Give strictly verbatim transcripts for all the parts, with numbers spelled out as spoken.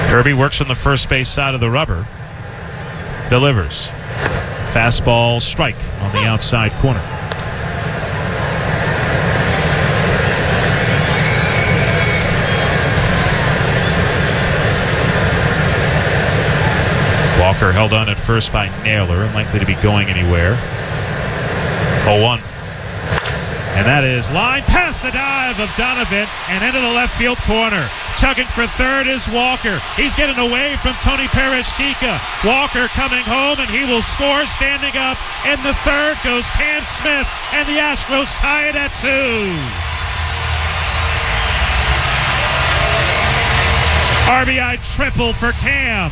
Kirby works on the first base side of the rubber. Delivers. Fastball strike on the outside corner. Walker held on at first by Naylor, unlikely to be going anywhere. oh one. And that is line past the dive of Donovan and into the left field corner. Chugging for third is Walker. He's getting away from Tony Perez-Chica. Walker coming home, and he will score standing up. In the third goes Cam Smith, and the Astros tie it at two. R B I triple for Cam.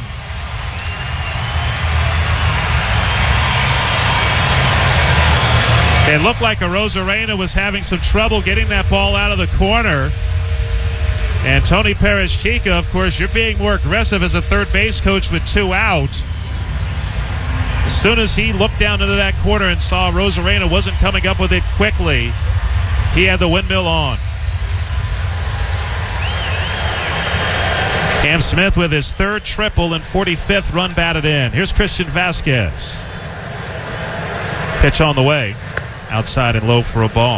It looked like Arozarena was having some trouble getting that ball out of the corner. And Tony Perez-Chica, of course, you're being more aggressive as a third base coach with two out. As soon as he looked down into that corner and saw Arozarena wasn't coming up with it quickly, he had the windmill on. Cam Smith with his third triple and forty-fifth run batted in. Here's Christian Vasquez. Pitch on the way. Outside and low for a ball.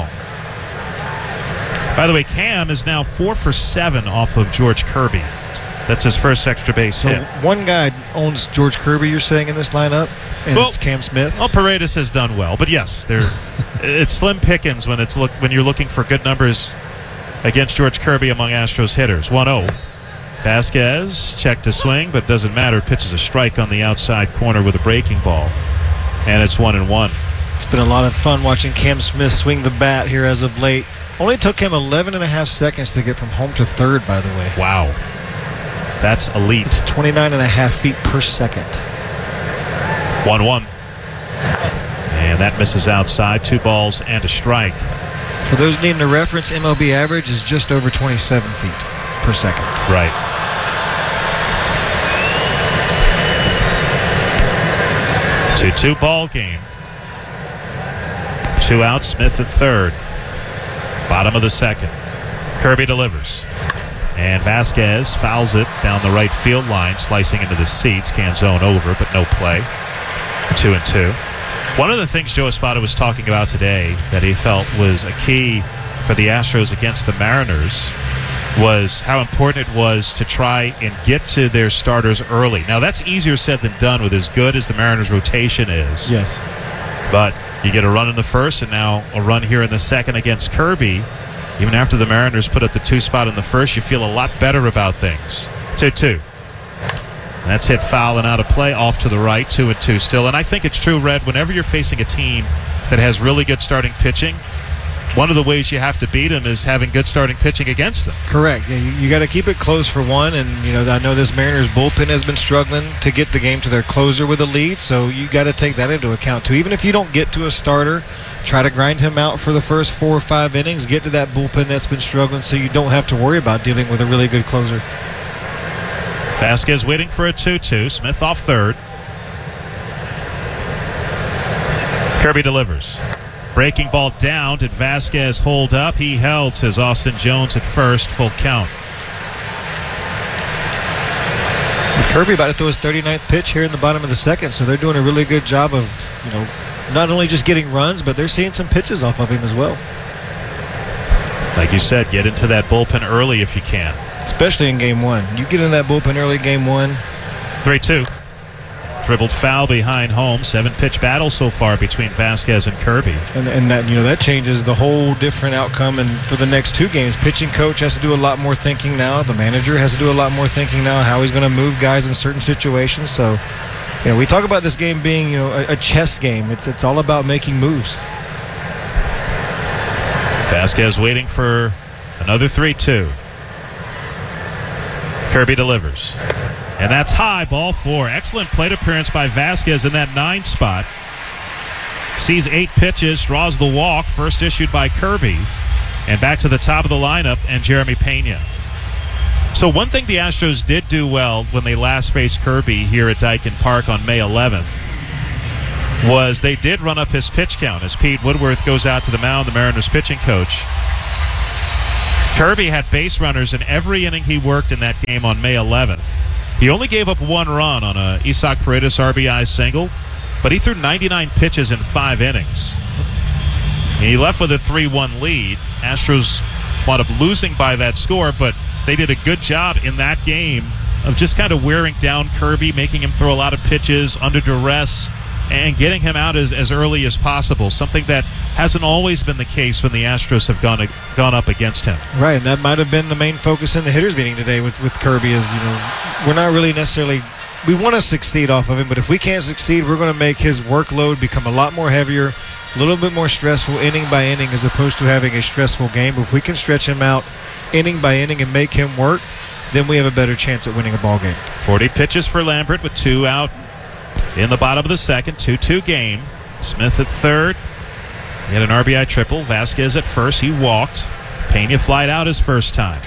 By the way, Cam is now four for seven off of George Kirby. That's his first extra base so hit. One guy owns George Kirby, you're saying, in this lineup, and well, it's Cam Smith. Well, Paredes has done well, but yes, they're, it's slim pickings when it's look when you're looking for good numbers against George Kirby among Astros hitters. one oh. Vasquez checked to swing, but doesn't matter. Pitches a strike on the outside corner with a breaking ball, and it's one and one. It's been a lot of fun watching Cam Smith swing the bat here as of late. Only took him eleven and a half seconds to get from home to third, by the way. Wow. That's elite. It's twenty-nine and a half feet per second. one one. And that misses outside. Two balls and a strike. For those needing a reference, M L B average is just over twenty-seven feet per second. Right. two two ball game. Two out, Smith at third. Bottom of the second. Kirby delivers. And Vasquez fouls it down the right field line, slicing into the seats. Canzone over, but no play. Two and two. One of the things Joe Espada was talking about today that he felt was a key for the Astros against the Mariners was how important it was to try and get to their starters early. Now, that's easier said than done with as good as the Mariners' rotation is. Yes. But you get a run in the first and now a run here in the second against Kirby. Even after the Mariners put up the two spot in the first, you feel a lot better about things. two two. That's hit foul and out of play, off to the right, two and two still. And I think it's true, Red, whenever you're facing a team that has really good starting pitching, one of the ways you have to beat them is having good starting pitching against them. Correct. Yeah, you, you got to keep it close for one, and you know I know this Mariners bullpen has been struggling to get the game to their closer with a lead, so you got to take that into account too. Even if you don't get to a starter, try to grind him out for the first four or five innings, get to that bullpen that's been struggling, so you don't have to worry about dealing with a really good closer. Vasquez waiting for a two two. Smith off third. Kirby delivers. Breaking ball down. Did Vasquez hold up? He held, says Austin Jones at first. Full count. With Kirby about to throw his thirty-ninth pitch here in the bottom of the second, so they're doing a really good job of, you know, not only just getting runs, but they're seeing some pitches off of him as well. Like you said, get into that bullpen early if you can. Especially in game one. You get in that bullpen early game one. three two. Dribbled foul behind home. Seven pitch battle so far between Vasquez and Kirby. And, and that, you know, that changes the whole different outcome. And for the next two games, pitching coach has to do a lot more thinking now. The manager has to do a lot more thinking now, how he's going to move guys in certain situations. So, you know, we talk about this game being, you know, a, a chess game. It's it's all about making moves. Vasquez waiting for another three two. Kirby delivers. And that's high, ball four. Excellent plate appearance by Vasquez in that nine spot. Sees eight pitches, draws the walk, first issued by Kirby. And back to the top of the lineup and Jeremy Pena. So one thing the Astros did do well when they last faced Kirby here at Daikin Park on May eleventh was they did run up his pitch count as Pete Woodworth goes out to the mound, the Mariners pitching coach. Kirby had base runners in every inning he worked in that game on May eleventh. He only gave up one run on a Isaac Paredes R B I single, but he threw ninety-nine pitches in five innings. He left with a three one lead. Astros wound up losing by that score, but they did a good job in that game of just kind of wearing down Kirby, making him throw a lot of pitches under duress, and getting him out as, as early as possible, something that hasn't always been the case when the Astros have gone gone up against him. Right, and that might have been the main focus in the hitters meeting today with, with Kirby is, you know, we're not really necessarily, we want to succeed off of him, but if we can't succeed, we're going to make his workload become a lot more heavier, a little bit more stressful inning by inning as opposed to having a stressful game. But if we can stretch him out inning by inning and make him work, then we have a better chance at winning a ball game. forty pitches for Lambert with two out in the bottom of the second. two two game. Smith at third. He had an R B I triple. Vasquez at first. He walked. Pena flied out his first time.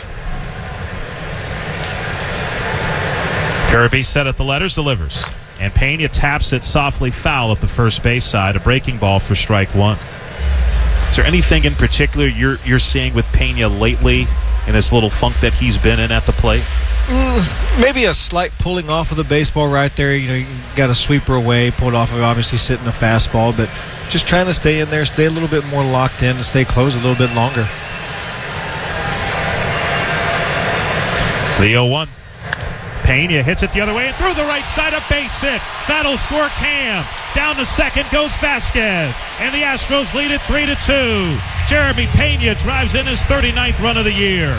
Kirby set at the letters, delivers. And Pena taps it softly foul at the first base side. A breaking ball for strike one. Is there anything in particular you're you're seeing with Pena lately in this little funk that he's been in at the plate? Mm, maybe a slight pulling off of the baseball right there. You know, you got a sweeper away, pulled off of obviously sitting a fastball, but just trying to stay in there, stay a little bit more locked in, and stay close a little bit longer. The oh one. Pena hits it the other way and through the right side, a base hit. That'll score Cam. Down to second goes Vasquez. And the Astros lead it three to two. Jeremy Pena drives in his thirty-ninth run of the year.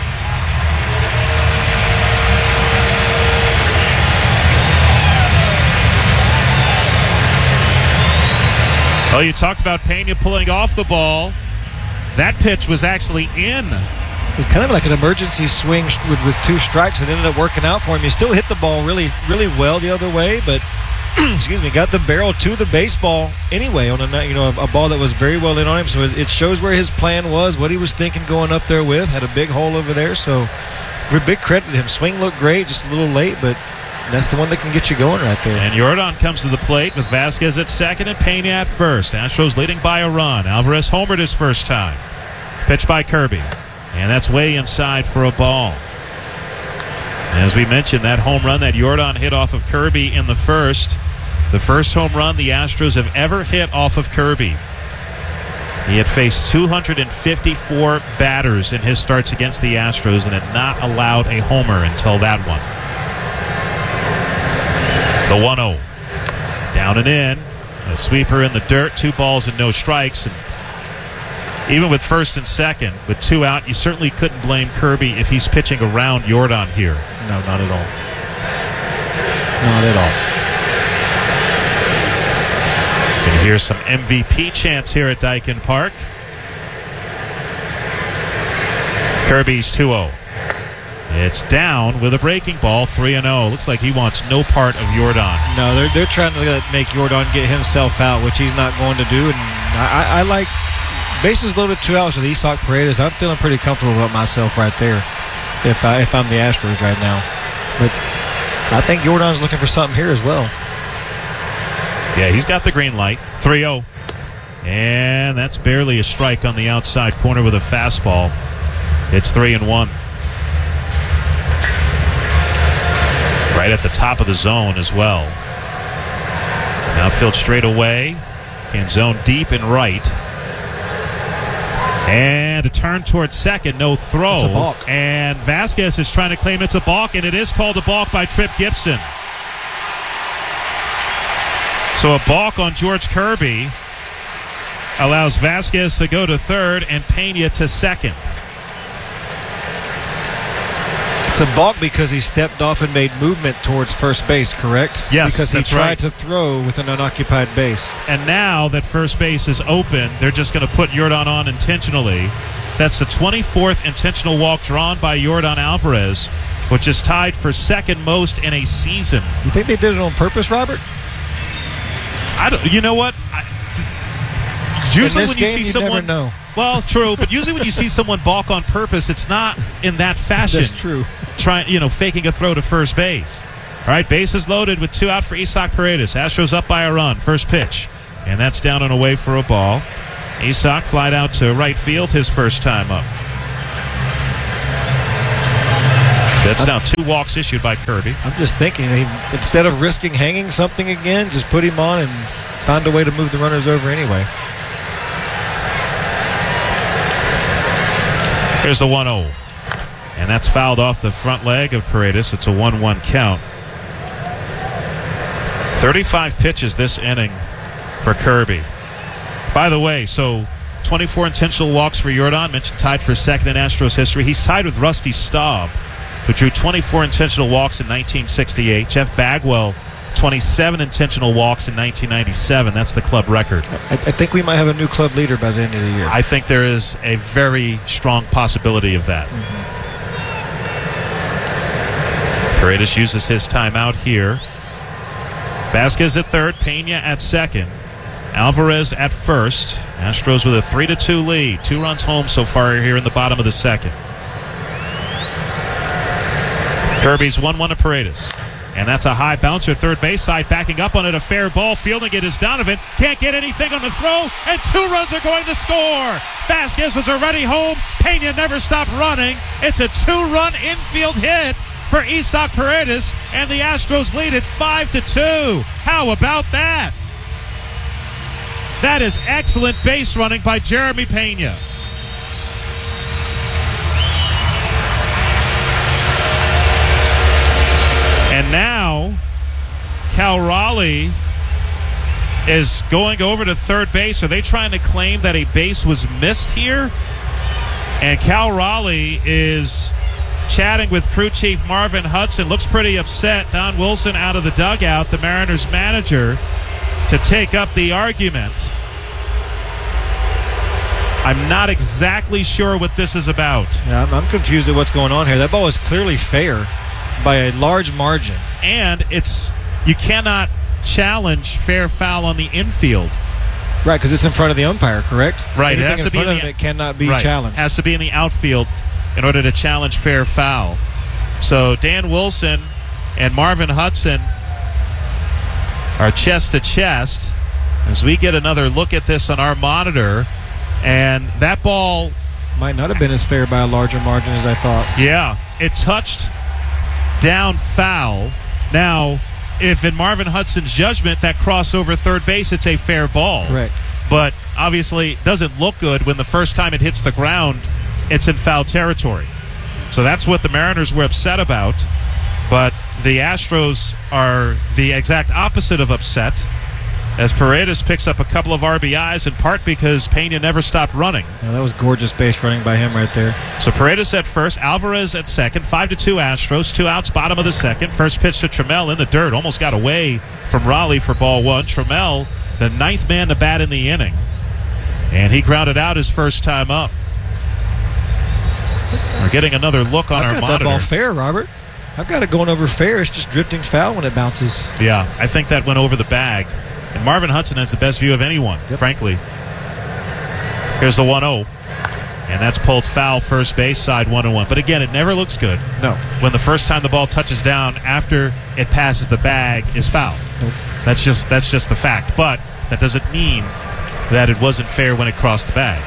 Oh, you talked about Pena pulling off the ball. That pitch was actually in. It was kind of like an emergency swing with, with two strikes and ended up working out for him. He still hit the ball really, really well the other way, but excuse me, got the barrel to the baseball anyway on a you know a, a ball that was very well in on him. So it, it shows where his plan was, what he was thinking going up there with. Had a big hole over there, so big credit to him. Swing looked great, just a little late, but that's the one that can get you going right there. And Jordan comes to the plate with Vasquez at second and Pena at first. Astros leading by a run. Alvarez homered his first time. Pitch by Kirby. And that's way inside for a ball. As we mentioned, that home run that Jordan hit off of Kirby in the first, the first home run the Astros have ever hit off of Kirby. He had faced two hundred fifty-four batters in his starts against the Astros and had not allowed a homer until that one. The one oh. Down and in. A sweeper in the dirt, two balls and no strikes. And even with first and second, with two out, you certainly couldn't blame Kirby if he's pitching around Jordan here. No, not at all. Not at all. Can hear some M V P chants here at Daikin Park. Kirby's two oh. It's down with a breaking ball, three and oh. Looks like he wants no part of Jordan. No, they're they're trying to make Jordan get himself out, which he's not going to do. And I, I, I like bases loaded, two outs with Isaac Paredes. I'm feeling pretty comfortable about myself right there if, I, if I'm the Astros right now. But I think Jordan's looking for something here as well. Yeah, he's got the green light. three oh. And that's barely a strike on the outside corner with a fastball. It's three and one. Right at the top of the zone as well. Outfield straight away. Canzone deep and right. And a turn towards second, no throw. It's a balk. And Vasquez is trying to claim it's a balk, and it is called a balk by Tripp Gibson. So a balk on George Kirby allows Vasquez to go to third and Pena to second. It's a balk because he stepped off and made movement towards first base, correct? Yes, because he that's tried right. to throw with an unoccupied base. And now that first base is open, they're just going to put Jordan on intentionally. That's the twenty-fourth intentional walk drawn by Jordan Alvarez, which is tied for second most in a season. You think they did it on purpose, Robert? I don't. You know what? I, usually in this when you game, see you someone, never know. Well, true, but usually when you see someone balk on purpose, it's not in that fashion. That's true. Trying, you know, faking a throw to first base. All right, bases loaded with two out for Isaac Paredes. Astros up by a run. First pitch, and that's down and away for a ball. Isaac flied out to right field his first time up. That's now two walks issued by Kirby. I'm just thinking, he, instead of risking hanging something again, just put him on and find a way to move the runners over anyway. Here's the one oh. And that's fouled off the front leg of Paredes. It's a one one count. thirty-five pitches this inning for Kirby. By the way, so twenty-four intentional walks for Yordan. Mentioned tied for second in Astros history. He's tied with Rusty Staub, who drew twenty-four intentional walks in nineteen sixty-eight. Jeff Bagwell, twenty-seven intentional walks in nineteen ninety-seven. That's the club record. I, I think we might have a new club leader by the end of the year. I think there is a very strong possibility of that. Mm-hmm. Paredes uses his timeout here. Vasquez at third, Pena at second, Alvarez at first. Astros with a three to two lead. Two runs home so far here in the bottom of the second. Kirby's one one to Paredes. And that's a high bouncer, third base side, backing up on it, a fair ball. Fielding it is Donovan. Can't get anything on the throw, and two runs are going to score. Vasquez was already home. Pena never stopped running. It's a two-run infield hit for Isaac Paredes, and the Astros lead it five to two. How about that? That is excellent base running by Jeremy Pena. And now Cal Raleigh is going over to third base. Are they trying to claim that a base was missed here? And Cal Raleigh is chatting with crew chief Marvin Hudson. Looks pretty upset. Don Wilson out of the dugout, the Mariners manager, to take up the argument. I'm not exactly sure what this is about. Yeah, I'm, I'm confused at what's going on here. That ball is clearly fair by a large margin. And it's you cannot challenge fair foul on the infield. Right, because it's in front of the umpire, correct? Right. Anything It has in to be front in of the him, it cannot be right. challenged. Has to be in the outfield in order to challenge fair foul. So Dan Wilson and Marvin Hudson are chest to chest as we get another look at this on our monitor. And that ball might not have been as fair by a larger margin as I thought. Yeah, it touched down foul. Now, if in Marvin Hudson's judgment that crossed over third base, it's a fair ball. Correct. But obviously it doesn't look good when the first time it hits the ground, it's in foul territory. So that's what the Mariners were upset about. But the Astros are the exact opposite of upset, as Paredes picks up a couple of R B Is, in part because Pena never stopped running. Yeah, that was gorgeous base running by him right there. So Paredes at first, Alvarez at second, five to two Astros, two outs, bottom of the second. First pitch to Trammell in the dirt, almost got away from Raleigh for ball one. Trammell, the ninth man to bat in the inning, and he grounded out his first time up. We're getting another look on I've our got monitor. that ball fair, Robert. I've got it going over fair. It's just drifting foul when it bounces. Yeah, I think that went over the bag. And Marvin Hudson has the best view of anyone, yep. frankly. Here's the one oh. And that's pulled foul, first base side, one and one. But again, it never looks good. No. When the first time the ball touches down after it passes the bag is foul. Nope. That's just that's just the fact. But that doesn't mean that it wasn't fair when it crossed the bag.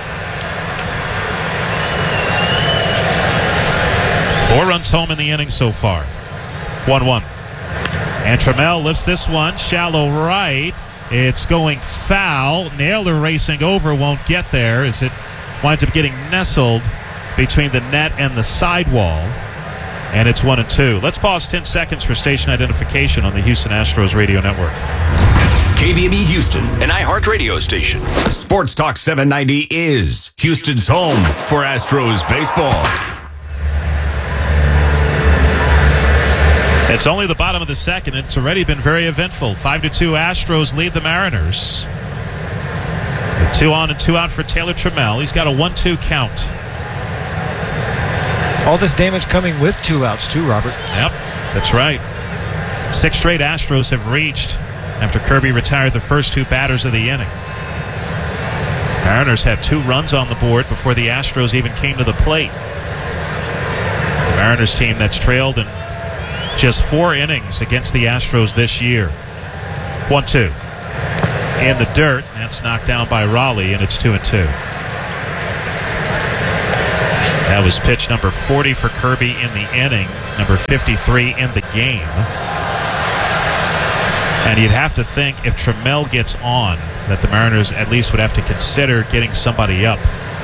Four runs home in the inning so far. one one. And Trammell lifts this one, shallow right. It's going foul. Naylor racing over, won't get there as it winds up getting nestled between the net and the sidewall. And it's one and two. Let's pause ten seconds for station identification on the Houston Astros radio network. K V M E Houston, an iHeart radio station. Sports Talk seven ninety is Houston's home for Astros baseball. It's only the bottom of the second. It's already been very eventful. Five to two Astros lead the Mariners. With two on and two out for Taylor Trammell. He's got a one two count. All this damage coming with two outs too, Robert. Yep, that's right. Six straight Astros have reached after Kirby retired the first two batters of the inning. Mariners had two runs on the board before the Astros even came to the plate. The Mariners team that's trailed in just four innings against the Astros this year. one two. In the dirt. That's knocked down by Raleigh, and it's two and two. That was pitch number forty for Kirby in the inning, number fifty-three in the game. And you'd have to think if Trammell gets on, that the Mariners at least would have to consider getting somebody up.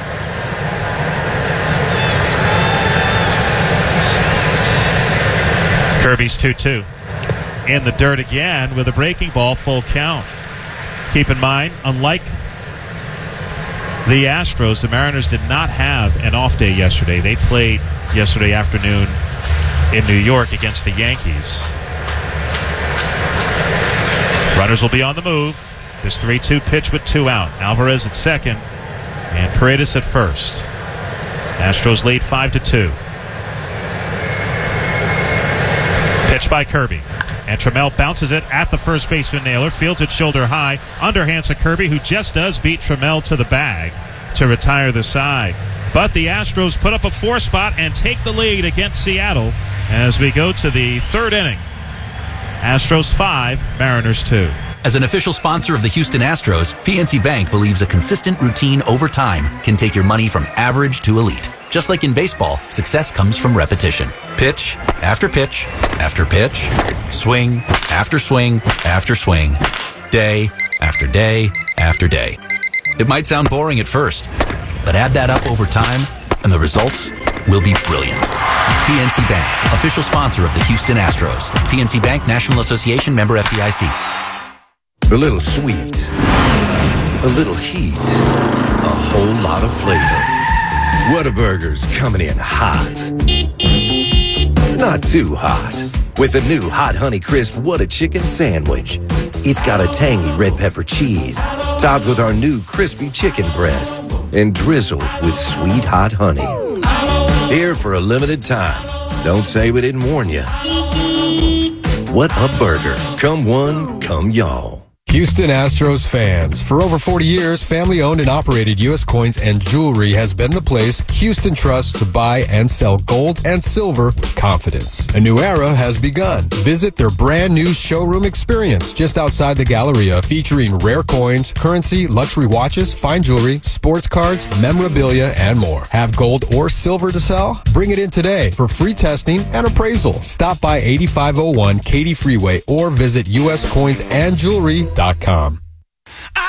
Kirby's two two. In the dirt again with a breaking ball, full count. Keep in mind, unlike the Astros, the Mariners did not have an off day yesterday. They played yesterday afternoon in New York against the Yankees. Runners will be on the move. This three two pitch with two out. Alvarez at second and Paredes at first. Astros lead five to two. Pitch by Kirby. And Trammell bounces it at the first baseman Naylor. Fields it shoulder high. Underhands to Kirby, who just does beat Trammell to the bag to retire the side. But the Astros put up a four spot and take the lead against Seattle as we go to the third inning. Astros five, Mariners two. As an official sponsor of the Houston Astros, P N C Bank believes a consistent routine over time can take your money from average to elite. Just like in baseball, success comes from repetition. Pitch after pitch after pitch. Swing after swing after swing. Day after day after day. It might sound boring at first, but add that up over time, and the results will be brilliant. P N C Bank, official sponsor of the Houston Astros. P N C Bank, National Association, member F D I C. A little sweet, a little heat, a whole lot of flavor. Whataburger's coming in hot. Not too hot. With the new Hot Honey Crisp Whata Chicken Sandwich. It's got a tangy red pepper cheese, topped with our new crispy chicken breast, and drizzled with sweet hot honey. Here for a limited time. Don't say we didn't warn you. What a burger. Come one, come y'all. Houston Astros fans. For over forty years, family-owned and operated U S Coins and Jewelry has been the place Houston trusts to buy and sell gold and silver with confidence. A new era has begun. Visit their brand new showroom experience just outside the Galleria, featuring rare coins, currency, luxury watches, fine jewelry, sports cards, memorabilia, and more. Have gold or silver to sell? Bring it in today for free testing and appraisal. Stop by eighty-five oh one Katy Freeway or visit U S coins and jewelry dot com.